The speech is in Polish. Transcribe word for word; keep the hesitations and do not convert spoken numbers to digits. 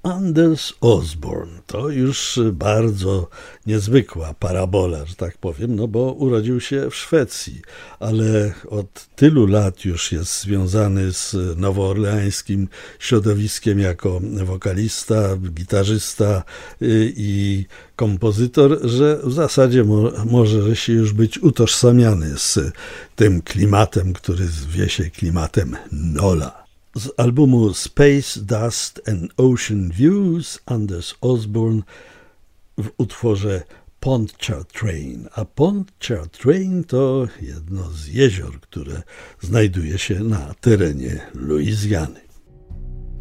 Anders Osborne to już bardzo niezwykła parabola, że tak powiem, no bo urodził się w Szwecji, ale od tylu lat już jest związany z nowoorleańskim środowiskiem jako wokalista, gitarzysta i kompozytor, że w zasadzie mo- może się już być utożsamiany z tym klimatem, który zwie się klimatem Nola. Z albumu Space, Dust and Ocean Views Anders Osborne w utworze Pontchartrain. A Pontchartrain to jedno z jezior, które znajduje się na terenie Luizjany.